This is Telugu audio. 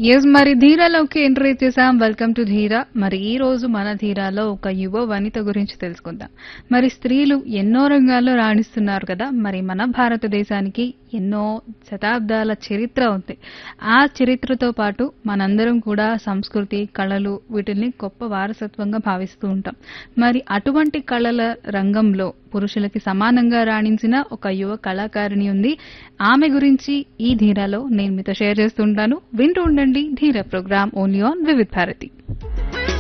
ఎస్ మరి ధీరాలోకి ఎంట్రీ చేసాం. వెల్కమ్ టు ధీరా. మరి ఈ రోజు మన ధీరాలో ఒక యువ వనిత గురించి తెలుసుకుందాం. మరి స్త్రీలు ఎన్నో రంగాల్లో రాణిస్తున్నారు కదా. మరి మన భారతదేశానికి ఎన్నో శతాబ్దాల చరిత్ర ఉంది. ఆ చరిత్రతో పాటు మనందరం కూడా సంస్కృతి, కళలు వీటిల్ని గొప్ప వారసత్వంగా భావిస్తూ ఉంటాం. మరి అటువంటి కళల రంగంలో పురుషులకి సమానంగా రాణించిన ఒక యువ కళాకారిణి ఉంది. ఆమె గురించి ఈ ధీరాలో నేను మీతో షేర్ చేస్తుంటాను. వింటూ ఉండండి ధీరా programme only on Vividh Bharati.